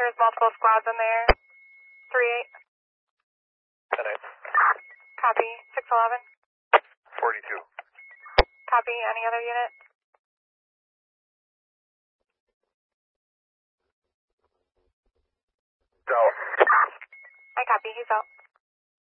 There's multiple squads in there. 3-8. 10-8. Copy. 611. 42. Copy. Any other unit? Out. I copy. He's out.